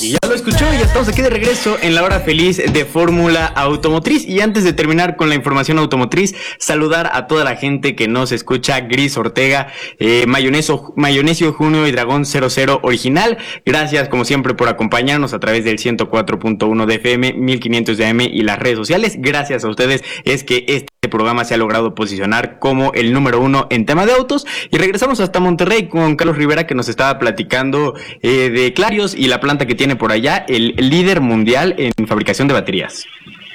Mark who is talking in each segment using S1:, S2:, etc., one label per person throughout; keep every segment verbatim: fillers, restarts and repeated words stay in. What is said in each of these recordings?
S1: Y ya lo escuchó, ya estamos aquí de regreso en la hora feliz de Fórmula Automotriz. Y antes de terminar con la información automotriz, saludar a toda la gente que nos escucha: Gris Ortega, eh, Mayoneso, Mayonesio Junio y Dragón cero cero Original. Gracias como siempre por acompañarnos a través del ciento cuatro punto uno de F M, mil quinientos de A M y las redes sociales. Gracias a ustedes es que este programa se ha logrado posicionar como el número uno en tema de autos. Y regresamos hasta Monterrey con Carlos Rivera, que nos estaba platicando eh, de Clarios y la planta que tiene por allá, el líder mundial en fabricación de baterías.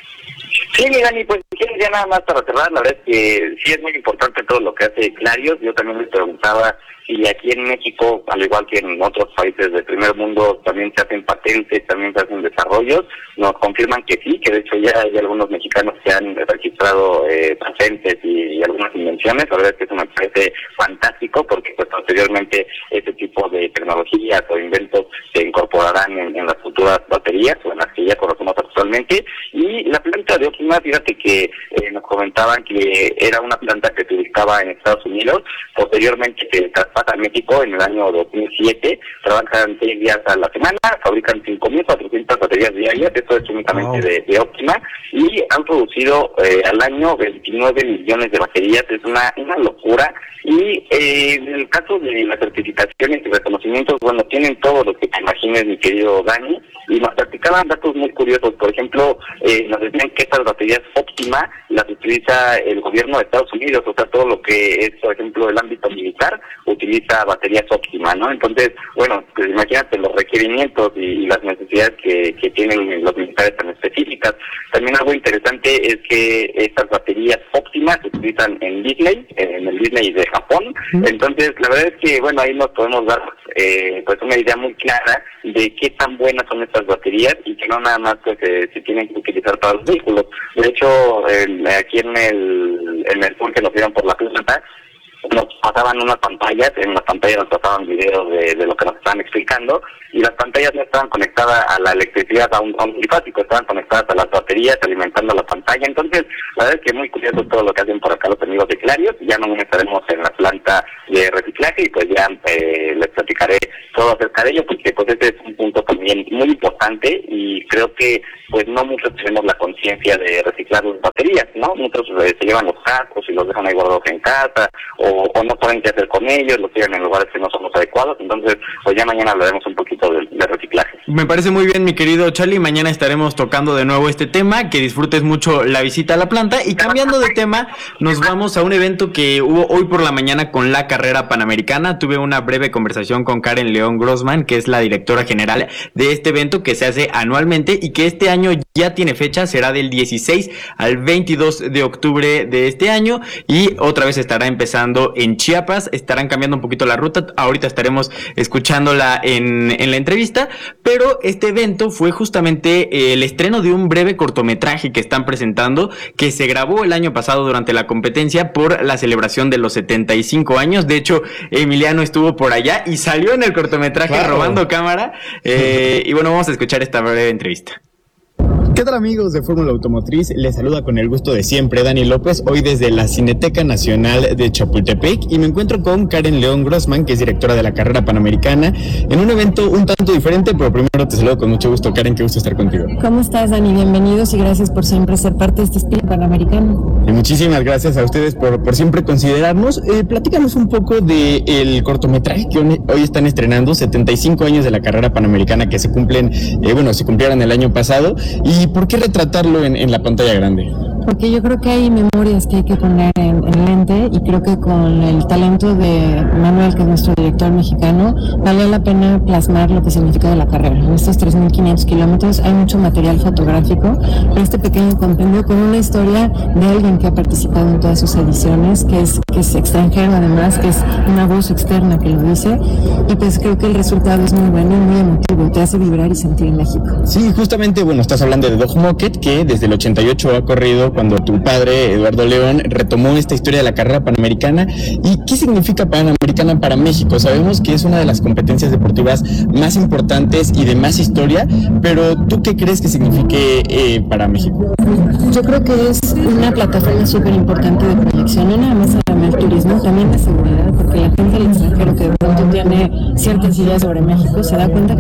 S2: Sí, mi Dani, pues si quieres ya nada más para cerrar, la verdad es que sí es muy importante todo lo que hace Clarios. Yo también me preguntaba si aquí en México, al igual que en otros países del primer mundo, también se hacen patentes, también se hacen desarrollos. Nos confirman que sí, que de hecho ya hay algunos mexicanos que han registrado eh, patentes y, y algunas invenciones. La verdad es que eso me parece fantástico, porque pues posteriormente ese tipo de tecnologías o inventos se incorporarán en, en las futuras baterías o en las que ya conocemos actualmente. Y la planta de Optima, fíjate que eh, nos comentaban que era una planta que se ubicaba en Estados Unidos, posteriormente se traspasa a México en el año dos mil siete, trabajan seis días a la semana, fabrican cinco mil cuatrocientas baterías diarias, esto es únicamente wow. de, de Optima, y han producido eh, al año veintinueve millones de baterías. Es una, una locura. Y eh, en el caso de las certificaciones y reconocimientos, bueno, tienen todo lo que te imagines, mi querido Dani, y nos platicaban datos muy curiosos. Por ejemplo, eh, nos decían que estas baterías Optima las utiliza el gobierno de Estados Unidos, o sea, todo lo que es, por ejemplo, el ámbito militar, utiliza baterías Optima, ¿no? Entonces, bueno, pues imagínate los requerimientos y, y las necesidades que, que tienen los militares tan específicas. También algo interesante es que estas baterías Optima se utilizan en Disney, en el Disney de Japón. Entonces, la verdad es que, bueno, ahí nos podemos dar eh, pues una idea muy clara de qué tan buenas son estas baterías y que no nada más pues, eh, se tienen que utilizar para los vehículos. De hecho, eh, aquí en el en el tour que nos dieron por la planta, nos pasaban unas pantallas, en las pantallas nos pasaban videos de, de lo que nos estaban explicando, y las pantallas no estaban conectadas a la electricidad, a un, a un trifásico, estaban conectadas a las baterías, alimentando la pantalla. Entonces, la verdad es que es muy curioso todo lo que hacen por acá los amigos de Clarios. Ya no estaremos en la planta de reciclaje y pues ya eh, les platicaré todo acerca de ello, porque pues este es un punto también muy importante, y creo que pues no muchos tenemos la conciencia de reciclar las baterías, ¿no? Muchos eh, se llevan los cascos y los dejan ahí guardados en casa, o, o no saben qué hacer con ellos, los tiran en lugares que no son los adecuados. Entonces, pues ya mañana hablaremos un poquito de, de reciclaje.
S1: Me parece muy bien, mi querido Charlie. Mañana estaremos tocando de nuevo este tema. Que disfrutes mucho la visita a la planta. Y cambiando de tema, nos vamos a un evento que hubo hoy por la mañana con la carrera panamericana. Tuve una breve conversación con Karen León Grossman, que es la directora general de este evento que se hace anualmente y que este año ya tiene fecha. Será del dieciséis al veintidós de octubre de este año, y otra vez estará empezando en Chiapas. Estarán cambiando un poquito la ruta. Ahorita estaremos escuchándola en, en la entrevista, pero este evento fue justamente el estreno de un breve cortometraje que están presentando, que se grabó el año pasado durante la competencia por la celebración de los setenta y cinco años. De hecho, Emiliano estuvo por allá y salió en el cortometraje claro. robando cámara. Eh, y bueno, vamos a escuchar esta breve entrevista.
S3: ¿Qué tal, amigos de Fórmula Automotriz? Les saluda con el gusto de siempre Dani López, hoy desde la Cineteca Nacional de Chapultepec, y me encuentro con Karen León Grossman, que es directora de la carrera panamericana, en un evento un tanto diferente, pero primero te saludo con mucho gusto. Karen, qué gusto estar contigo.
S4: ¿Cómo estás, Dani? Bienvenidos y gracias por siempre ser parte de este espíritu panamericano.
S3: Y muchísimas gracias a ustedes por, por siempre considerarnos. Eh, platícanos un poco del cortometraje que hoy están estrenando, setenta y cinco años de la carrera panamericana que se cumplen, eh, bueno, se cumplieron el año pasado, y ¿por qué retratarlo en, en la pantalla grande?
S4: Porque yo creo que hay memorias que hay que poner en, en lente, y creo que con el talento de Manuel, que es nuestro director mexicano, vale la pena plasmar lo que significa de la carrera. En estos tres mil quinientos kilómetros hay mucho material fotográfico, pero este pequeño compendio con una historia de alguien que ha participado en todas sus ediciones, que es, que es extranjero además, que es una voz externa que lo dice, y pues creo que el resultado es muy bueno y muy emotivo, te hace vibrar y sentir en México.
S3: Sí, justamente, bueno, estás hablando de Doug Mockett, que desde el ochenta y ocho ha corrido cuando tu padre, Eduardo León, retomó esta historia de la carrera panamericana. ¿Y qué significa Panamericana para México? Sabemos que es una de las competencias deportivas más importantes y de más historia, pero ¿tú qué crees que signifique eh, para México?
S4: Yo creo que es una plataforma súper importante de proyección, no nada más en el turismo, también de seguridad, porque la gente del extranjero que de pronto tiene ciertas ideas sobre México se da cuenta que en realidad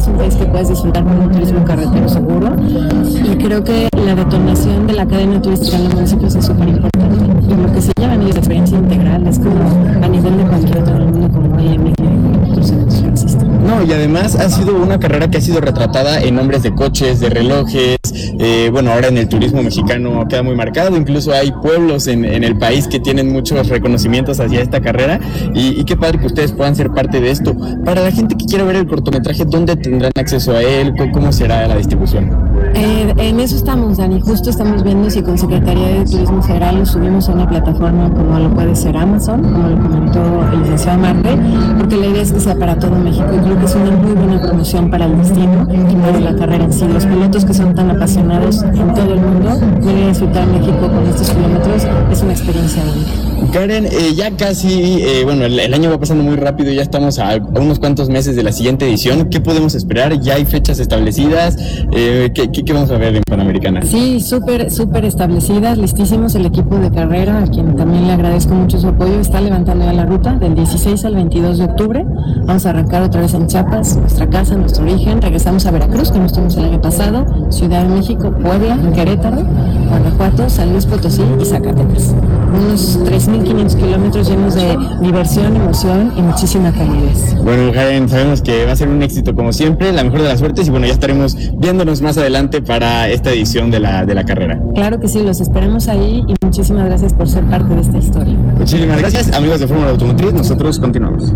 S4: es un país que puedes disfrutar con un turismo carretero seguro, y creo que la detonación de la cadena turística en los municipios es súper importante, y lo que se llama la experiencia integral es como a nivel de cualquier otro mundo, como I M G y otros eventos que existen.
S3: No, y además ha sido una carrera que ha sido retratada en nombres de coches, de relojes, eh, bueno, ahora en el turismo mexicano queda muy marcado, incluso hay pueblos en, en el país que tienen muchos reconocimientos hacia esta carrera, y, y qué padre que ustedes puedan ser parte de esto. Para la gente que quiera ver el cortometraje, ¿dónde tendrán acceso a él? ¿Cómo será la distribución?
S4: Eh, en eso estamos, Dani. Justo estamos viendo si con Secretaría de Turismo Federal lo subimos a una plataforma como lo puede ser Amazon, como lo comentó el licenciado Marte, porque la idea es que sea para todo México, y creo que es una muy buena promoción para el destino y para la carrera en sí. Los pilotos que son tan apasionados en todo el mundo venir a disfrutar México con estos kilómetros es una experiencia única.
S3: Karen, eh, ya casi, eh, bueno, el, el año va pasando muy rápido, ya estamos a, a unos cuantos meses de la siguiente edición. ¿Qué podemos esperar? ¿Ya hay fechas establecidas? Eh, ¿qué, qué, ¿Qué vamos a ver en Panamericana?
S4: Sí, súper, súper establecidas, listísimos. El equipo de carrera, a quien también le agradezco mucho su apoyo, está levantando ya la ruta del dieciséis al veintidós de octubre. Vamos a arrancar otra vez en Chiapas, nuestra casa, nuestro origen. Regresamos a Veracruz, que nos estuvimos el año pasado, Ciudad de México, Puebla, Querétaro, Guanajuato, San Luis Potosí y Zacatecas. Unos tres mil quinientos kilómetros llenos de diversión, emoción y muchísima calidez.
S3: Bueno, Karen, sabemos que va a ser un éxito como siempre, la mejor de las suertes, y bueno, ya estaremos viéndonos más adelante para esta edición de la, de la carrera.
S4: Claro que sí, los esperamos ahí, y muchísimas gracias por ser parte de esta historia.
S3: Muchísimas gracias, amigos de Fórmula Automotriz, nosotros continuamos.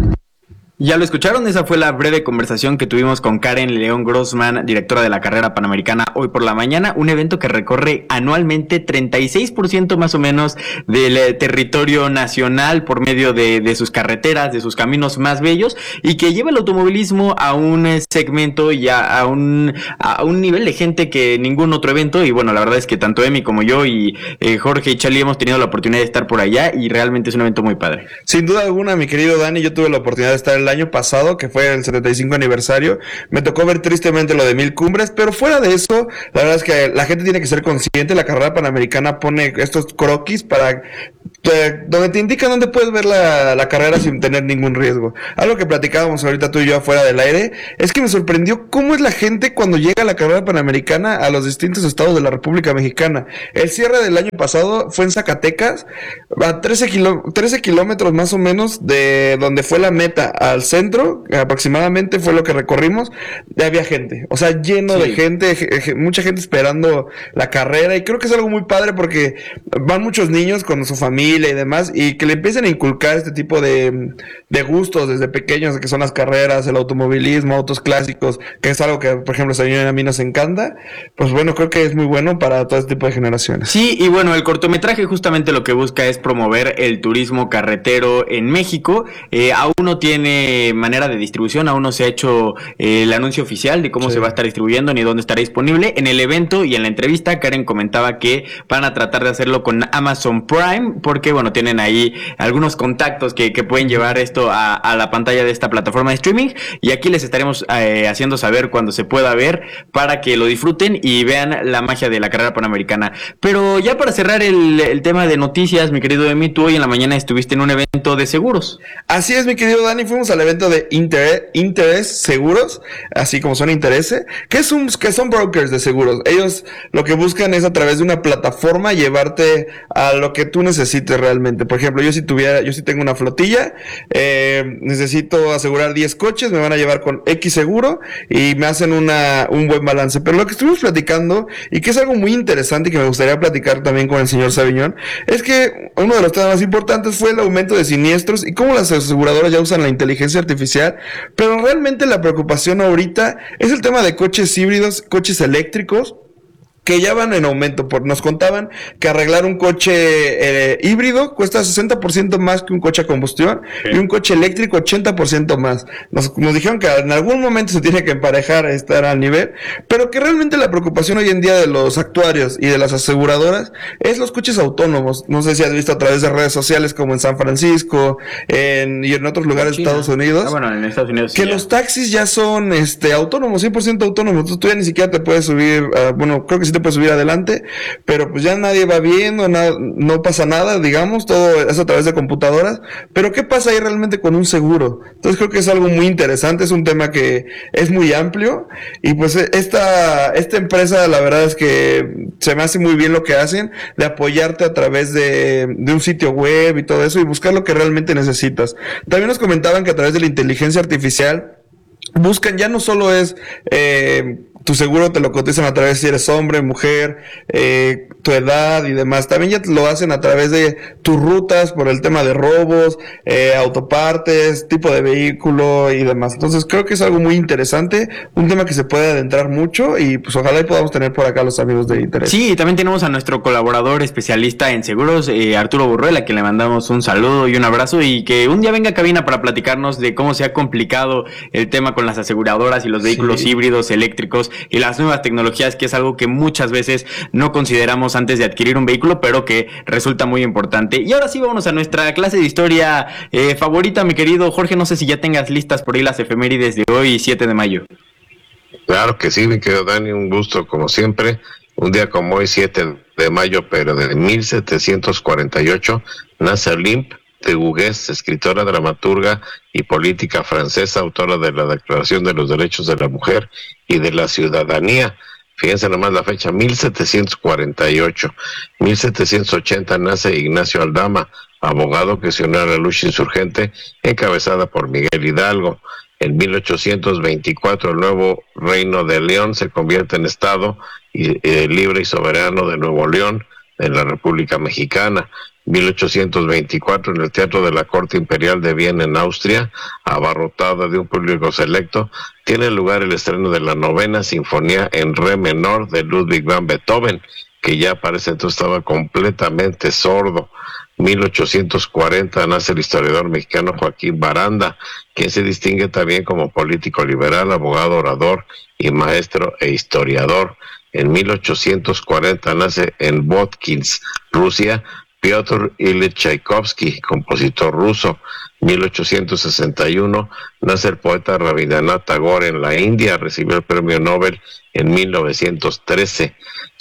S1: Ya lo escucharon, esa fue la breve conversación que tuvimos con Karen León Grossman, directora de la carrera Panamericana Hoy por la Mañana, un evento que recorre anualmente treinta y seis por ciento más o menos del eh, territorio nacional por medio de, de sus carreteras, de sus caminos más bellos, y que lleva el automovilismo a un eh, segmento y a, a un a un nivel de gente que ningún otro evento. Y bueno, la verdad es que tanto Emi como yo y eh, Jorge y Charlie hemos tenido la oportunidad de estar por allá, y realmente es un evento muy padre.
S5: Sin duda alguna, mi querido Dani, yo tuve la oportunidad de estar el año pasado, que fue el setenta y cinco aniversario. Me tocó ver tristemente lo de Mil Cumbres, pero fuera de eso, la verdad es que la gente tiene que ser consciente. La carrera panamericana pone estos croquis para te, donde te indican dónde puedes ver la, la carrera sin tener ningún riesgo. Algo que platicábamos ahorita tú y yo afuera del aire es que me sorprendió cómo es la gente cuando llega a la carrera panamericana a los distintos estados de la República Mexicana. El cierre del año pasado fue en Zacatecas, a trece, kilo, trece kilómetros más o menos de donde fue la meta al centro, aproximadamente fue lo que recorrimos. Ya había gente, o sea, lleno sí. de gente, mucha gente esperando la carrera, y creo que es algo muy padre porque van muchos niños con su familia y demás, y que le empiecen a inculcar este tipo de, de gustos desde pequeños, que son las carreras, el automovilismo, autos clásicos, que es algo que, por ejemplo, a mí nos encanta. Pues bueno, creo que es muy bueno para todo este tipo de generaciones.
S1: Sí, y bueno, el cortometraje justamente lo que busca es promover el turismo carretero en México. Eh, aún no tiene manera de distribución, aún no se ha hecho eh, el anuncio oficial de cómo sí. se va a estar distribuyendo ni dónde estará disponible. En el evento y en la entrevista, Karen comentaba que van a tratar de hacerlo con Amazon Prime, porque bueno, tienen ahí algunos contactos que, que pueden llevar esto a, a la pantalla de esta plataforma de streaming, y aquí les estaremos eh, haciendo saber cuando se pueda ver para que lo disfruten y vean la magia de la carrera panamericana. Pero ya para cerrar el, el tema de noticias, mi querido Emi, tú hoy en la mañana estuviste en un evento de seguros.
S5: Así es, mi querido Dani, fuimos al evento de Interés, Interés Seguros, así como suena Interese, que, es un, que son brokers de seguros. Ellos lo que buscan es a través de una plataforma llevarte a lo que tú necesites realmente. Por ejemplo, yo si tuviera, yo si tengo una flotilla, eh, necesito asegurar diez coches, me van a llevar con X seguro y me hacen una un buen balance. Pero lo que estuvimos platicando, y que es algo muy interesante y que me gustaría platicar también con el señor Saviñón, es que uno de los temas más importantes fue el aumento de siniestros y cómo las aseguradoras ya usan la inteligencia artificial, pero realmente la preocupación ahorita es el tema de coches híbridos, coches eléctricos, que ya van en aumento. Por, nos contaban que arreglar un coche eh, híbrido cuesta sesenta por ciento más que un coche a combustión, sí. y un coche eléctrico ochenta por ciento más. Nos, nos dijeron que en algún momento se tiene que emparejar, estar al nivel, pero que realmente la preocupación hoy en día de los actuarios y de las aseguradoras es los coches autónomos. No sé si has visto a través de redes sociales como en San Francisco en, y en otros lugares de Estados Unidos,
S1: ah, bueno, en Estados Unidos
S5: que
S1: sí,
S5: los
S1: ya.
S5: taxis ya son este autónomos, cien por ciento autónomos. Entonces tú ya ni siquiera te puedes subir, uh, bueno, creo que sí te puedes subir adelante, pero pues ya nadie va viendo, nada, no pasa nada, digamos, todo es a través de computadoras, pero ¿qué pasa ahí realmente con un seguro? Entonces creo que es algo muy interesante, es un tema que es muy amplio, y pues esta, esta empresa la verdad es que se me hace muy bien lo que hacen, de apoyarte a través de, de un sitio web y todo eso, y buscar lo que realmente necesitas. También nos comentaban que a través de la inteligencia artificial buscan, ya no solo es eh, tu seguro te lo cotizan a través si eres hombre, mujer, eh, tu edad y demás. También ya te lo hacen a través de tus rutas por el tema de robos, eh, autopartes, tipo de vehículo y demás. Entonces creo que es algo muy interesante, un tema que se puede adentrar mucho, y pues ojalá y podamos tener por acá los amigos de interés.
S1: Sí, y también tenemos a nuestro colaborador especialista en seguros, eh, Arturo Burruel, a quien le mandamos un saludo y un abrazo, y que un día venga a cabina para platicarnos de cómo se ha complicado el tema con las aseguradoras y los vehículos sí. híbridos, eléctricos y las nuevas tecnologías, que es algo que muchas veces no consideramos antes de adquirir un vehículo, pero que resulta muy importante. Y ahora sí, vámonos a nuestra clase de historia eh, favorita, mi querido Jorge. No sé si ya tengas listas por ahí las efemérides de hoy, siete de mayo.
S6: Claro que sí, mi querido Dani, un gusto como siempre. Un día como hoy, siete de mayo, pero de mil setecientos cuarenta y ocho, nace Olympe de Gouges, escritora, dramaturga y política francesa, autora de la Declaración de los Derechos de la Mujer y de la Ciudadanía. Fíjense nomás la fecha, mil setecientos cuarenta y ocho. mil setecientos ochenta nace Ignacio Aldama, abogado que se unió a la lucha insurgente encabezada por Miguel Hidalgo. En mil ochocientos veinticuatro el nuevo Reino de León se convierte en Estado y, eh, libre y soberano de Nuevo León en la República Mexicana. mil ochocientos veinticuatro en el Teatro de la Corte Imperial de Viena en Austria, abarrotada de un público selecto, tiene lugar el estreno de la novena sinfonía en re menor de Ludwig van Beethoven, que ya para ese entonces estaba completamente sordo. mil ochocientos cuarenta nace el historiador mexicano Joaquín Baranda, quien se distingue también como político liberal, abogado, orador y maestro e historiador. En mil ochocientos cuarenta nace en Votkins, Rusia, Piotr Ilich Tchaikovsky, compositor ruso. mil ochocientos sesenta y uno nace el poeta Rabindranath Tagore en la India, recibió el premio Nobel en mil novecientos trece.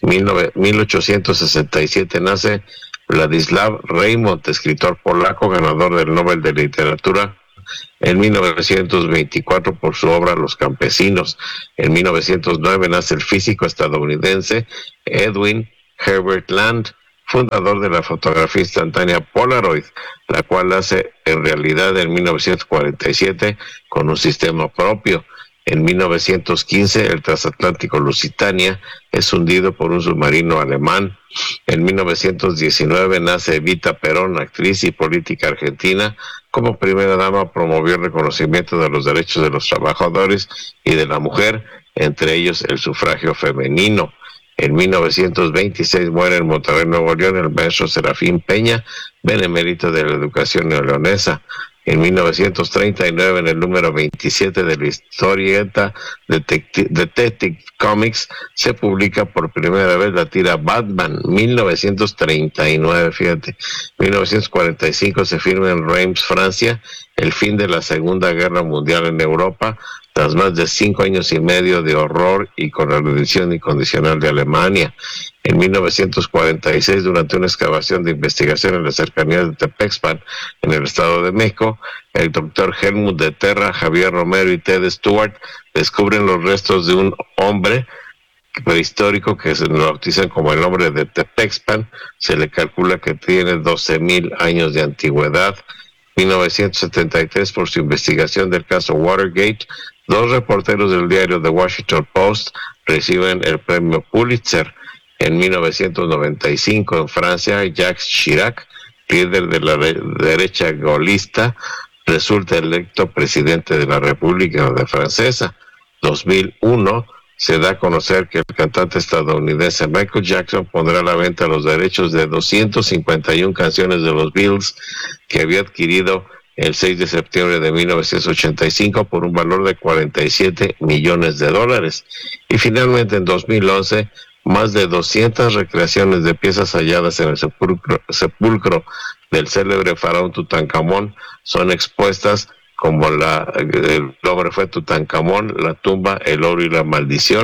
S6: mil ochocientos sesenta y siete nace Vladislav Reymont, escritor polaco, ganador del Nobel de Literatura en mil novecientos veinticuatro por su obra Los Campesinos. En mil novecientos nueve nace el físico estadounidense Edwin Herbert Land, fundador de la fotografía instantánea Polaroid, la cual hace en realidad en mil novecientos cuarenta y siete con un sistema propio. En mil novecientos quince el transatlántico Lusitania es hundido por un submarino alemán. En mil novecientos diecinueve nace Evita Perón, actriz y política argentina. Como primera dama promovió el reconocimiento de los derechos de los trabajadores y de la mujer, entre ellos el sufragio femenino. En mil novecientos veintiséis muere en Monterrey, Nuevo León, el maestro Serafín Peña, benemérito de la educación neoleonesa. En mil novecientos treinta y nueve, en el número veintisiete de la historieta Detective, Detective Comics, se publica por primera vez la tira Batman. mil novecientos treinta y nueve, fíjate. mil novecientos cuarenta y cinco se firma en Reims, Francia, el fin de la Segunda Guerra Mundial en Europa, tras más de cinco años y medio de horror y con la rendición incondicional de Alemania. En mil novecientos cuarenta y seis, durante una excavación de investigación en las cercanías de Tepexpan, en el Estado de México, el doctor Helmut de Terra, Javier Romero y Ted Stewart descubren los restos de un hombre prehistórico que se lo bautizan como el hombre de Tepexpan. Se le calcula que tiene doce mil años de antigüedad. mil novecientos setenta y tres, por su investigación del caso Watergate, dos reporteros del diario The Washington Post reciben el premio Pulitzer. En mil novecientos noventa y cinco, en Francia, Jacques Chirac, líder de la de- derecha gaullista, resulta electo presidente de la República de Francesa. dos mil uno, se da a conocer que el cantante estadounidense Michael Jackson pondrá a la venta los derechos de doscientas cincuenta y una canciones de los Beatles que había adquirido el seis de septiembre de mil novecientos ochenta y cinco por un valor de cuarenta y siete millones de dólares. Y finalmente en dos mil once, más de doscientas recreaciones de piezas halladas en el sepulcro, sepulcro del célebre faraón Tutankamón son expuestas, como la, el nombre fue Tutankamón, la tumba, el oro y la maldición,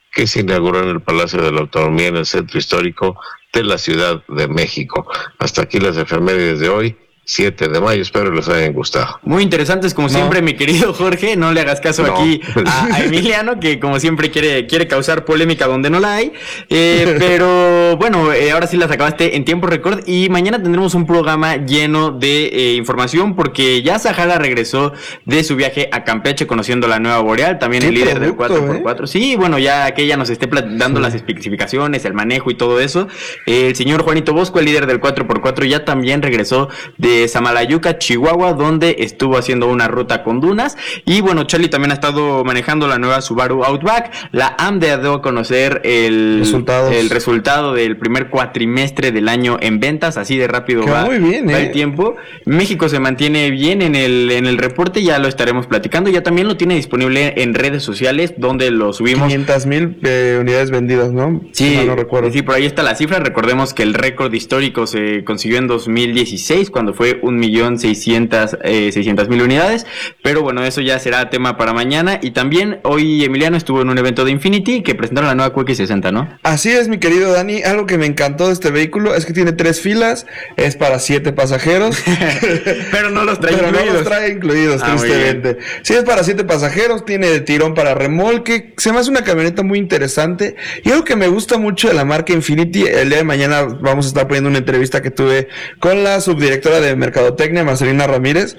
S6: que se inauguró en el Palacio de la Autonomía en el Centro Histórico de la Ciudad de México. Hasta aquí las efemérides de hoy, siete de mayo, espero les hayan gustado.
S1: Muy interesantes como no. siempre, mi querido Jorge, no le hagas caso no. aquí a, a Emiliano, que como siempre quiere quiere causar polémica donde no la hay, eh, pero bueno, eh, ahora sí las acabaste en tiempo récord y mañana tendremos un programa lleno de eh, información porque ya Sahara regresó de su viaje a Campeche conociendo la nueva Boreal, también el líder del cuatro por cuatro, ¿eh? Sí, bueno, ya que ella nos esté dando sí. las especificaciones, el manejo y todo eso, eh, el señor Juanito Bosco, el líder del cuatro por cuatro, ya también regresó de Samalayuca, Chihuahua, donde estuvo haciendo una ruta con dunas. Y bueno, Charlie también ha estado manejando la nueva Subaru Outback. La A M D dio a conocer el, el resultado del primer cuatrimestre del año en ventas. Así de rápido va,
S5: muy bien,
S1: va
S5: eh.
S1: el tiempo. México se mantiene bien en el, en el reporte, ya lo estaremos platicando. Ya también lo tiene disponible en redes sociales, donde lo subimos.
S5: quinientas mil eh, unidades vendidas, ¿no?
S1: Sí,
S5: no, no recuerdo.
S1: Sí, por ahí está la cifra. Recordemos que el récord histórico se consiguió en dos mil dieciséis, cuando fue un millón seiscientas mil unidades, pero bueno, eso ya será tema para mañana. Y también hoy Emiliano estuvo en un evento de Infiniti que presentaron la nueva Q X sesenta, ¿no?
S5: Así es, mi querido Dani, algo que me encantó de este vehículo es que tiene tres filas, es para siete pasajeros,
S1: pero no los trae
S5: pero
S1: incluidos.
S5: no los trae incluidos, ah, tristemente. Sí, es para siete pasajeros, tiene tirón para remolque, se me hace una camioneta muy interesante, y algo que me gusta mucho de la marca Infiniti, el día de mañana vamos a estar poniendo una entrevista que tuve con la subdirectora de Mercadotecnia, Marcelina Ramírez,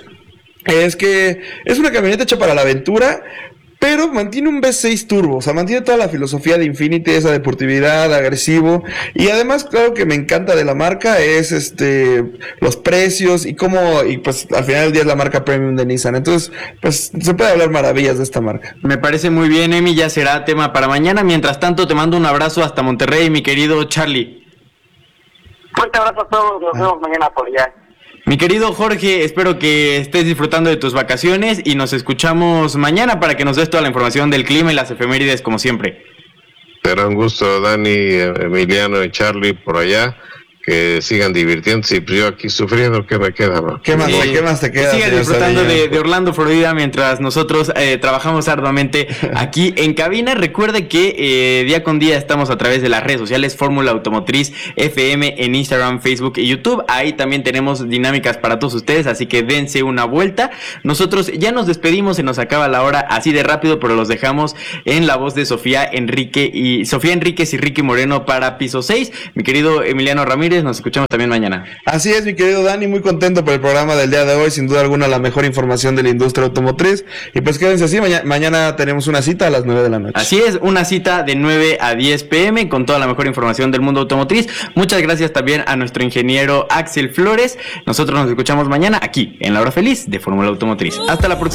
S5: es que es una camioneta hecha para la aventura, pero mantiene un V seis turbo, o sea, mantiene toda la filosofía de Infiniti, esa deportividad, agresivo, y además, claro, que me encanta de la marca es este los precios y cómo, y pues al final del día es la marca premium de Nissan, entonces, pues se puede hablar maravillas de esta marca.
S1: Me parece muy bien, Emi, ya será tema para mañana. Mientras tanto, te mando un abrazo hasta Monterrey, mi querido Charlie.
S2: Fuerte abrazo a todos, nos vemos ah. mañana por allá.
S1: Mi querido Jorge, espero que estés disfrutando de tus vacaciones y nos escuchamos mañana para que nos des toda la información del clima y las efemérides como siempre.
S6: Será un gusto, Dani, Emiliano y Charlie por allá. Que sigan divirtiéndose y yo aquí sufriendo, ¿qué me queda? ¿No?
S5: ¿Qué más,
S1: sí.
S5: ¿qué más te queda?
S1: Sigan disfrutando de, de Orlando, Florida, mientras nosotros eh, trabajamos arduamente aquí en cabina. Recuerde que eh, día con día estamos a través de las redes sociales Fórmula Automotriz F M en Instagram, Facebook y YouTube. Ahí también tenemos dinámicas para todos ustedes, así que dense una vuelta. Nosotros ya nos despedimos, se nos acaba la hora así de rápido, pero los dejamos en la voz de Sofía Enrique y Sofía Enríquez y Ricky Moreno para Piso seis. Mi querido Emiliano Ramírez, nos escuchamos también mañana.
S5: Así es, mi querido Dani, muy contento por el programa del día de hoy, sin duda alguna la mejor información de la industria automotriz, y pues quédense así, mañana, mañana tenemos una cita a las nueve de la noche.
S1: Así es, una cita de nueve a diez pm con toda la mejor información del mundo automotriz. Muchas gracias también a nuestro ingeniero Axel Flores. Nosotros nos escuchamos mañana aquí en La Hora Feliz de Fórmula Automotriz. Hasta la próxima.